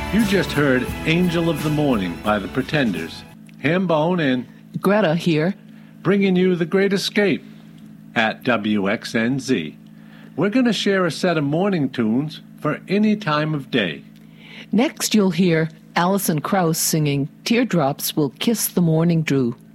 You just heard Angel of the Morning by The Pretenders. Hambone and Greta here, bringing you The Great Escape at WXNZ. We're going to share a set of morning tunes for any time of day. Next you'll hear Alison Krauss singing Teardrops Will Kiss the Morning Dew.